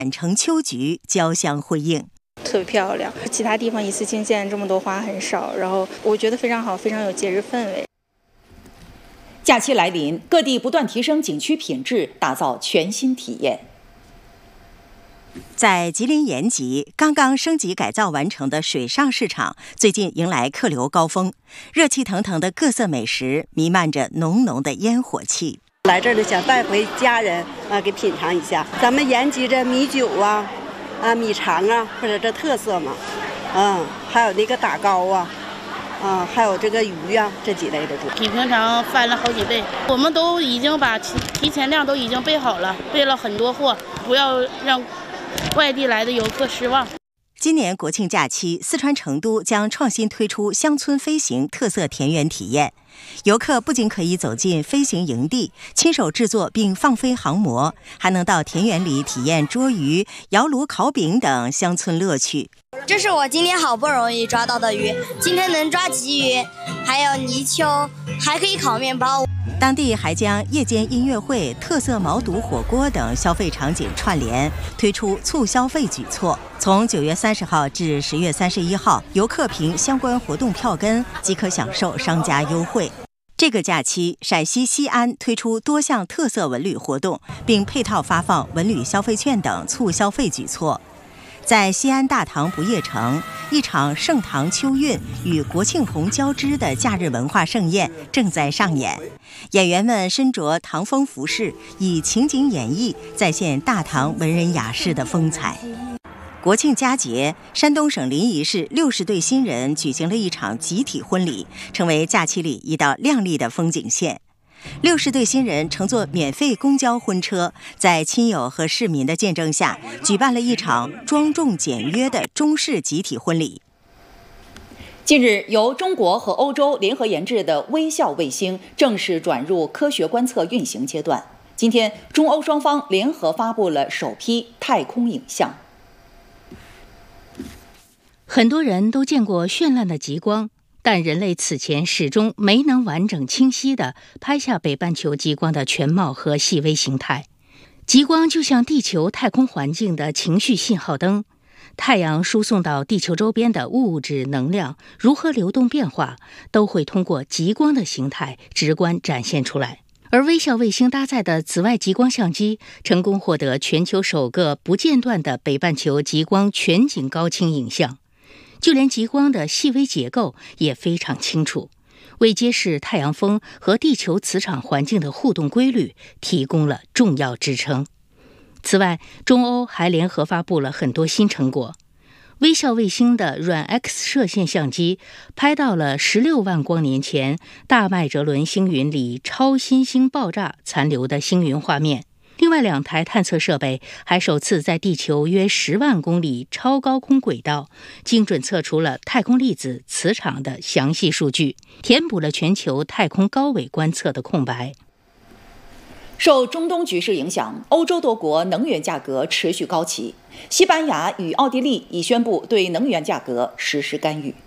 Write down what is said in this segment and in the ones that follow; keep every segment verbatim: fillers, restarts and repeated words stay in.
满城秋菊交相辉映。 特别漂亮，其他地方一次性见这么多花很少，然后我觉得非常好，非常有节日氛围。 假期来临，各地不断提升景区品质，打造全新体验。 在吉林延吉，刚刚升级改造完成的水上市场最近迎来客流高峰，热气腾腾的各色美食弥漫着浓浓的烟火气。 来这儿就想带回家人啊，给品尝一下咱们延吉这米酒啊。啊，米肠啊，或者这特色嘛，嗯，还有那个打糕啊，啊，还有这个鱼啊，这几类的比平常翻了好几倍。我们都已经把提提前量都已经备好了，备了很多货，不要让外地来的游客失望。 今年国庆假期，四川成都将创新推出乡村飞行特色田园体验。游客不仅可以走进飞行营地，亲手制作并放飞航模，还能到田园里体验捉鱼、窑炉烤饼等乡村乐趣。 这是我今天好不容易抓到的鱼，今天能抓鲫鱼，还有泥鳅，还可以烤面包。 当地还将夜间音乐会、特色毛肚火锅等消费场景串联，推出促消费举措。从九月三十号至十月三十一号，游客凭相关活动票根即可享受商家优惠。这个假期，陕西西安推出多项特色文旅活动，并配套发放文旅消费券等促消费举措。在西安大唐不夜城，一场盛唐秋韵与国庆红交织的假日文化盛宴正在上演。演员们身着唐风服饰，以情景演绎，再现大唐文人雅士的风采。国庆佳节，山东省临沂市六十对新人举行了一场集体婚礼，成为假期里一道亮丽的风景线。六十对新人乘坐免费公交婚车，在亲友和市民的见证下，举办了一场庄重简约的中式集体婚礼。 近日，由中国和欧洲联合研制的微笑卫星正式转入科学观测运行阶段。今天，中欧双方联合发布了首批太空影像。 很多人都见过绚烂的极光，但人类此前始终没能完整清晰地拍下北半球极光的全貌和细微形态。极光就像地球太空环境的情绪信号灯，太阳输送到地球周边的物质能量如何流动变化，都会通过极光的形态直观展现出来。而微笑卫星搭载的紫外极光相机成功获得全球首个不间断的北半球极光全景高清影像。就连极光的细微结构也非常清楚，为揭示太阳风和地球磁场环境的互动规律提供了重要支撑。此外，中欧还联合发布了很多新成果。微笑卫星的软 X 射线相机拍到了十六万光年前大麦哲伦星云里超新星爆炸残留的星云画面。另外两台探测设备还首次在地球约十万公里超高空轨道精准测出了太空粒子磁场的详细数据，填补了全球太空高纬观测的空白。 受中东局势影响，欧洲多国能源价格持续高企。西班牙与奥地利已宣布对能源价格实施干预。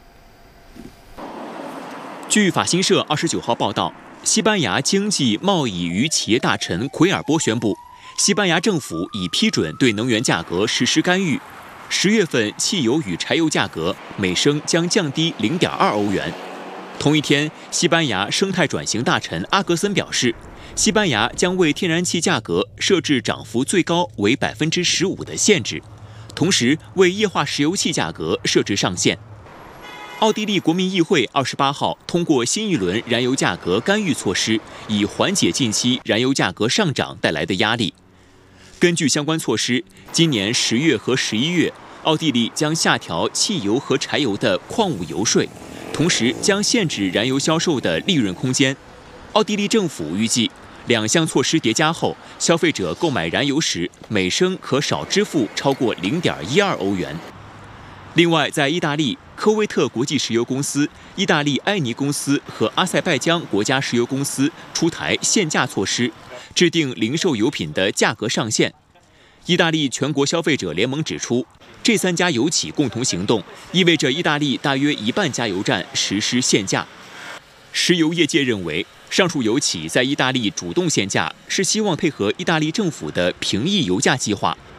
据法新社二十九号报道，西班牙经济、贸易与企业大臣奎尔波宣布，西班牙政府已批准对能源价格实施干预。十月份汽油与柴油价格每升将降低 零点二欧元。同一天，西班牙生态转型大臣阿格森表示，西班牙将为天然气价格设置涨幅最高为 百分之十五 的限制，同时为液化石油气价格设置上限。奥地利国民议会二十八号通过新一轮燃油价格干预措施，以缓解近期燃油价格上涨带来的压力。根据相关措施，今年十月和十一月，奥地利将下调汽油和柴油的矿物油税，同时将限制燃油销售的利润空间。奥地利政府预计，两项措施叠加后，消费者购买燃油时每升可少支付超过 零点一二欧元。另外，在意大利，科威特国际石油公司、意大利埃尼公司和阿塞拜疆国家石油公司出台限价措施，制定零售油品的价格上限。意大利全国消费者联盟指出，这三家油企共同行动，意味着意大利大约一半加油站实施限价。石油业界认为，上述油企在意大利主动限价，是希望配合意大利政府的平抑油价计划，